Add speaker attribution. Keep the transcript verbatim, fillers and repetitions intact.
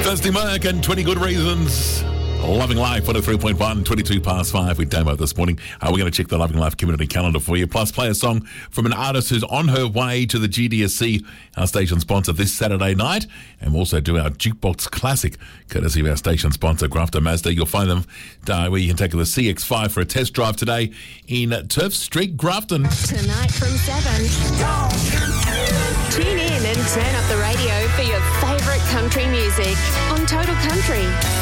Speaker 1: Dusty Mark and twenty Good Reasons. Loving Life, one oh three point one, twenty-two past five with Damo this morning. Uh, we're going to check the Loving Life community calendar for you, plus play a song from an artist who's on her way to the G D S C, our station sponsor, this Saturday night. And we'll also do our Jukebox Classic, courtesy of our station sponsor, Grafton Mazda. You'll find them uh, where you can take the C X five for a test drive today in Turf Street, Grafton.
Speaker 2: Tonight from seven. Tune in and turn up the radio for your favourite country music on Total Country.